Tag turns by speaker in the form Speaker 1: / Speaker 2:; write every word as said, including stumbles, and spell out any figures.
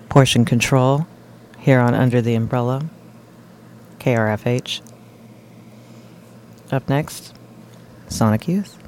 Speaker 1: Portion Control here on Under the Umbrella, K R F H. Up next, Sonic Youth.